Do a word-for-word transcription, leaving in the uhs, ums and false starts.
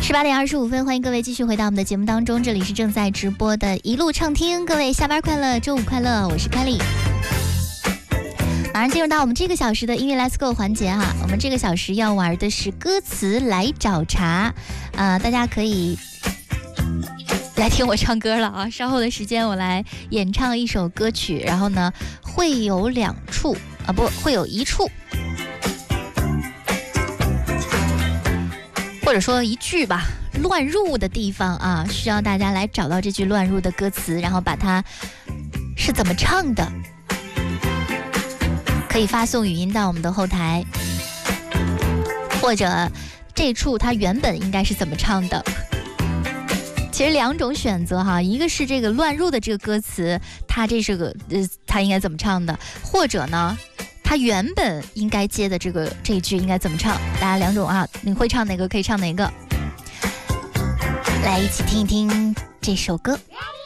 十八点二十五分，欢迎各位继续回到我们的节目当中，这里是正在直播的一路畅听，各位下班快乐，周五快乐，我是凯莉。马上进入到我们这个小时的音乐 Let's Go 环节哈，我们这个小时要玩的是歌词来找茬，呃，大家可以来听我唱歌了啊！稍后的时间我来演唱一首歌曲，然后呢会有两处啊，不会有一处，或者说一句吧，乱入的地方啊，需要大家来找到这句乱入的歌词，然后把它是怎么唱的，可以发送语音到我们的后台，或者这处它原本应该是怎么唱的。其实两种选择哈，一个是这个乱入的这个歌词，它这是个呃，它应该怎么唱的，或者呢，它原本应该接的这个这一句应该怎么唱？大家两种啊，你会唱哪个可以唱哪个，来一起听一听这首歌。